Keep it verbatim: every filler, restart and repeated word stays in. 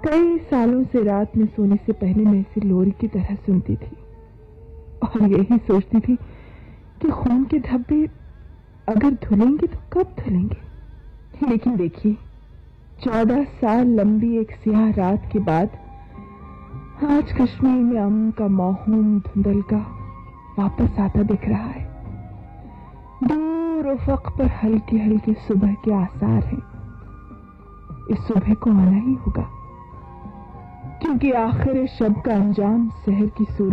कई सालों से रात में सोने से पहले मैं इसे लोरी की तरह सुनती थी और यही सोचती थी कि खून के धब्बे अगर धुलेंगे तो कब धुलेंगे। लेकिन देखिए, चौदह साल लंबी एक स्याह रात के बाद आज कश्मीर में अमन का माहौल धुंधल का वापस आता दिख रहा है। दूर उफक पर हल्की हल्की सुबह के आसार हैं। इस सुबह को आना ही होगा, क्योंकि आखिर शब का अंजाम शहर की सूरत